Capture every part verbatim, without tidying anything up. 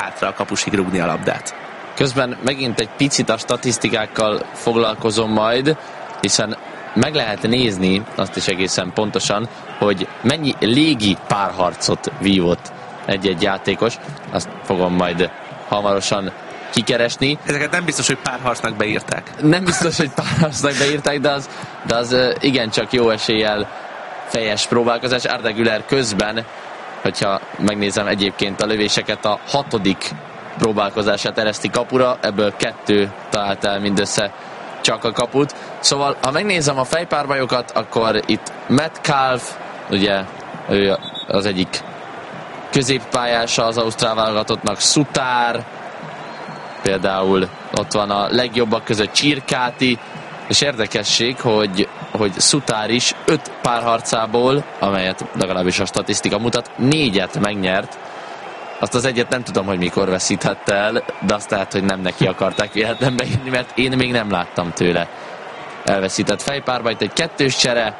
hátra a kapusig rúgni a labdát. Közben megint egy picit a statisztikákkal foglalkozom majd, hiszen meg lehet nézni azt is egészen pontosan, hogy mennyi légi párharcot vívott egy-egy játékos. Azt fogom majd hamarosan kikeresni. Ezeket nem biztos, hogy párharcnak beírták. Nem biztos, hogy párharcnak beírták, de az, de az igencsak jó eséllyel fejes próbálkozás. Arda Güler közben, hogyha megnézem egyébként a lövéseket, a hatodik próbálkozását ereszti kapura, ebből kettő talált el mindössze csak a kaput. Szóval, ha megnézem a fejpárbajokat, akkor itt Metcalf, ugye ő az egyik középpályása az ausztrál válogatottnak, Sutár, például ott van a legjobbak között Csirkáti, és érdekesség, hogy, hogy Sutár is öt párharcából, amelyet legalábbis a statisztika mutat, négyet megnyert. Azt az egyet nem tudom, hogy mikor veszíthette el, de azt lehet, hogy nem neki akarták véletlenül beírni, mert én még nem láttam tőle elveszített fejpárba. Itt egy kettős csere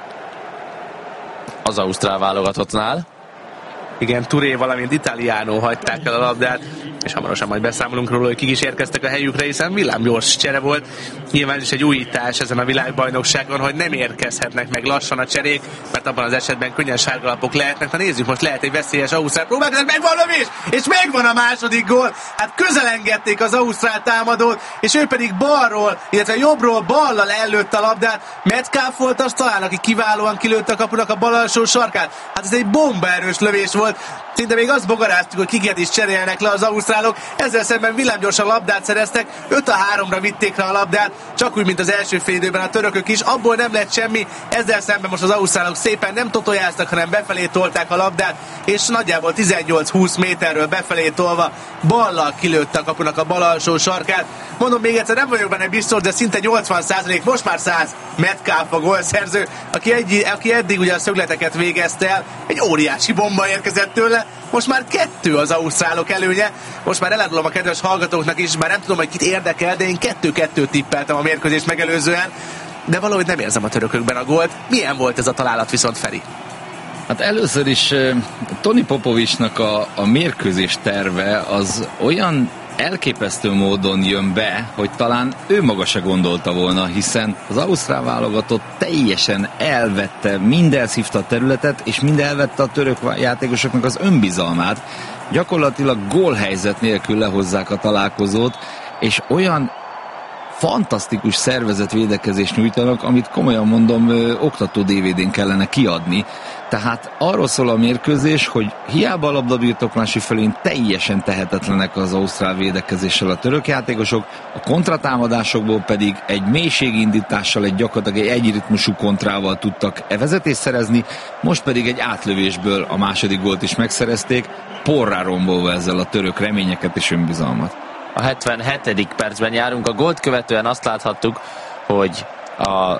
az ausztrál válogatottnál. Igen, Touré, valamint Italiano hagyták el a labdát, és hamarosan majd beszámolunk róla, hogy kik is érkeztek a helyükre, hiszen villámgyors csere volt. Nyilván is egy újítás ezen a világbajnokságon, hogy nem érkezhetnek meg lassan a cserék, mert abban az esetben könnyen sárgalapok lehetnek. Na nézzük, most lehet egy veszélyes ausztrál próbálkozás, megvan a lövés, és megvan a második gól. Hát közelengedték az ausztrál támadót, és ő pedig balról, illetve jobbról ballal ellőtt a labdát. Metcalf volt az talán, aki kiválóan kilőtte a kapunak a bal alsó sarkát. Hát ez egy bombaerős lövés volt. Szinte még azt bogaráztuk, hogy kiket is cserélnek le az ausztrálok. Ezzel szemben villámgyorsan labdát szereztek, öt a háromra vitték le a labdát, csak úgy, mint az első fél időben a törökök is. Abból nem lett semmi, ezzel szemben most az ausztrálok szépen nem totojáztak, hanem befelé tolták a labdát, és nagyjából tizennyolc-húsz méterről befelé tolva ballal kilőtte a kapunak a bal alsó sarkát. Mondom még egyszer, nem vagyok benne biztos, de szinte nyolcvan százalék, most már száz Metcalf a gólszerző, aki, egy, aki eddig ugye a szögleteket végezte el. Egy óriási bomba érkezett tőle, most már kettő az ausztrálok előnye. Most már elárulom a kedves hallgatóknak is, már nem tudom, hogy kit érdekel, de én kettő-kettőt tippeltem a mérkőzést megelőzően, de valahogy nem érzem a törökökben a gólt. Milyen volt ez a találat viszont, Feri? Hát először is uh, Toni Popovicsnak a, a mérkőzés terve az olyan elképesztő módon jön be, hogy talán ő maga se gondolta volna, hiszen az ausztrál válogatott teljesen elvette, mind elszívta a területet, és mind elvette a török játékosoknak az önbizalmát. Gyakorlatilag gólhelyzet nélkül lehozzák a találkozót, és olyan fantasztikus szervezetvédekezést nyújtanak, amit komolyan mondom, ö, oktató dé vé dén kellene kiadni. Tehát arról szól a mérkőzés, hogy hiába a labdabirtoklási felén teljesen tehetetlenek az ausztrál védekezéssel a török játékosok, a kontratámadásokból pedig egy mélységindítással, egy gyakorlatilag egy egyritmusú kontrával tudtak e vezetést szerezni, most pedig egy átlövésből a második gólt is megszerezték, porrá rombolva ezzel a török reményeket és önbizalmat. A hetvenhetedik percben járunk, a gólt követően azt láthattuk, hogy a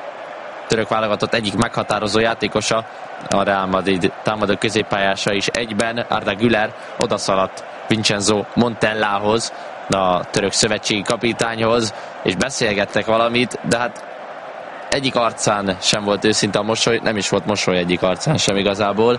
török válogatott egyik meghatározó játékosa, a Real Madrid támadó középpályása is egyben, Arda Güler odaszaladt Vincenzo Montellához, a török szövetségi kapitányhoz, és beszélgettek valamit, de hát egyik arcán sem volt őszinte a mosoly, nem is volt mosoly egyik arcán sem igazából,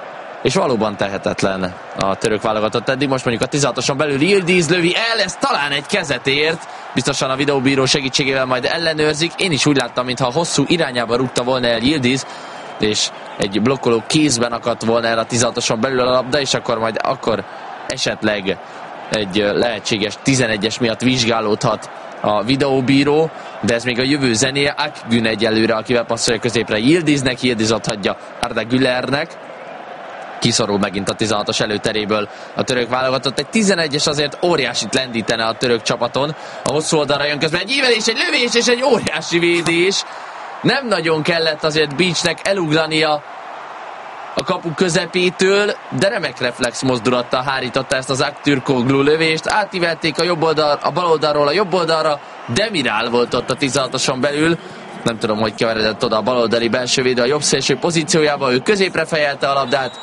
és valóban tehetetlen a török válogatott eddig. Most mondjuk a tizenhatoson belül Yildiz lövi el, ez talán egy kezet ért, biztosan a videóbíró segítségével majd ellenőrzik. Én is úgy láttam, mintha hosszú irányába rúgta volna el Yildiz, és egy blokkoló kézben akadt volna el a tizenhatoson belül a labda, és akkor majd akkor esetleg egy lehetséges tizenegyes miatt vizsgálódhat a videóbíró, de ez még a jövő zenéje. Akgün egyelőre, akivel passzolja középre Yildiznek, Yildiz ott hagyja Arda Gülernek. Kiszorul megint a tizenhatos előteréből a török válogatott. Egy tizenegyes azért óriásit lendítene a török csapaton. A hosszú oldalra jön közben egy ívelés, egy lövés és egy óriási védés. Nem nagyon kellett azért Beachnek elugrania a kapu közepétől, de remek reflex mozdulattal hárította ezt az Aktürkoğlu lövést. Átívelték a jobb oldal, a bal oldalról a jobb oldalra. Demiral volt ott a tizenhatoson belül. Nem tudom, hogy keveredett oda a baloldali belsővédő a jobb szélső pozíciójába. Ő középre fejelte a labdát.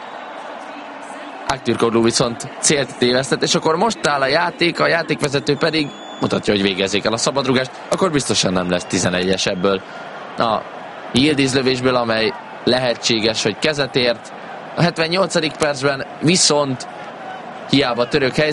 Aktürkoğlu viszont célt tévesztett, és akkor most áll a játék, a játékvezető pedig mutatja, hogy végezzék el a szabadrugást, akkor biztosan nem lesz tizenegyes ebből a Yildiz lövésből, amely lehetséges, hogy kezet ért. A hetvennyolcadik percben viszont hiába török helyzet.